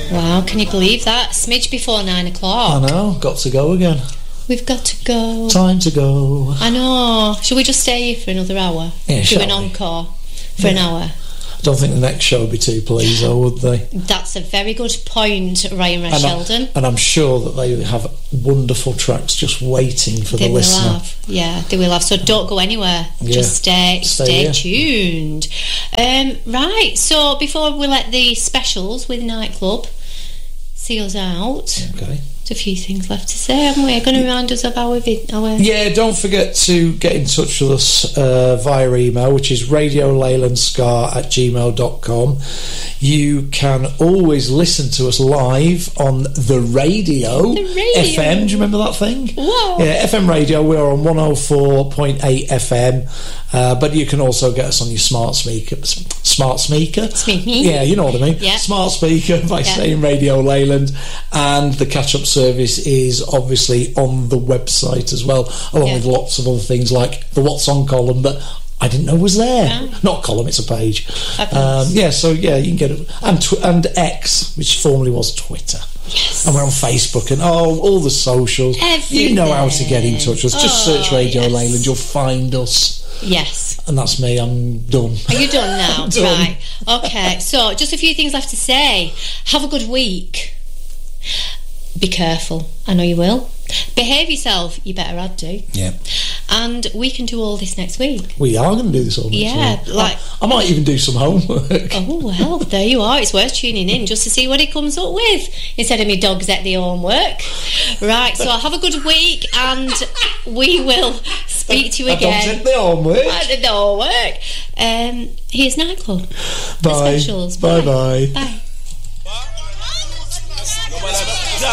Wow, can you believe that? Smidge before 9 o'clock. I know, got to go again. We've got to go. Time to go. I know. Shall we just stay here for another hour? Yeah, Do an encore for an hour? I don't think the next show would be too pleased, though, would they? That's a very good point, Ryan Ray Sheldon. And I'm sure that they have wonderful tracks just waiting for the listener. Yeah, they will have. So don't go anywhere. Yeah. Just stay tuned. Right, so before we let the specials with Nightclub see us out... Okay. A few things left to say, haven't we? Going to remind us of our... Yeah, don't forget to get in touch with us via email, which is radioleylandscar@gmail.com. You can always listen to us live on the radio. FM, do you remember that thing? Whoa. Yeah, FM radio. We are on 104.8 FM, but you can also get us on your smart speaker. Yeah, you know what I mean. Yeah. Smart speaker by saying Radio Leyland, and the catch-up service is obviously on the website as well, along with lots of other things like the What's On column that I didn't know was there. Yeah. Not column, it's a page. So you can get it. And X, which formerly was Twitter. Yes. And we're on Facebook and all the socials. Everything. You know how to get in touch with us. Just search Radio Leyland, you'll find us. Yes. And that's me, I'm done. Are you done now? Done. Right. Okay, so just a few things left to say. Have a good week. Be careful. I know you will. Behave yourself. You better add to. Yeah. And we can do all this next week. We are going to do this all next week. I might even do some homework. Oh, well, there you are. It's worth tuning in just to see what he comes up with instead of me dogs at the homework. Right, so have a good week and we will speak to you again. Dogs at the homework. At the homework. Here's Nightclub. Bye. The specials. Bye-bye. Bye.